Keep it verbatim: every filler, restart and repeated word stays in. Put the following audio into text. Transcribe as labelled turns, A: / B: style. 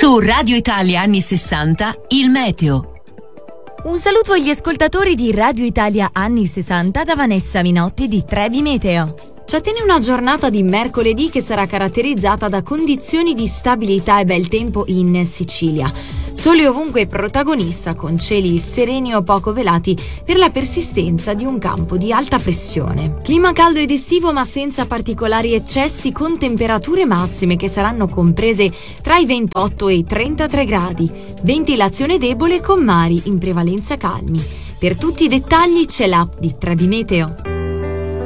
A: Su Radio Italia anni sessanta, il meteo.
B: Un saluto agli ascoltatori di Radio Italia anni sessanta da Vanessa Minotti di Trebi Meteo. Ci attende una giornata di mercoledì che sarà caratterizzata da condizioni di stabilità e bel tempo in Sicilia. Sole ovunque protagonista, con cieli sereni o poco velati per la persistenza di un campo di alta pressione. Clima caldo ed estivo ma senza particolari eccessi, con temperature massime che saranno comprese tra i ventotto e i trentatré gradi. Ventilazione debole con mari in prevalenza calmi. Per tutti i dettagli c'è l'app di Trebi Meteo.